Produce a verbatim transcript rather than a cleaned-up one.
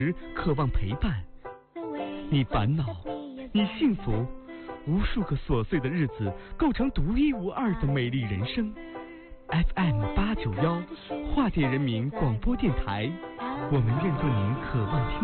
渴望陪伴，你烦恼，你幸福，无数个琐碎的日子构成独一无二的美丽人生。F M 八九幺，化界人民广播电台，我们愿做您渴望听。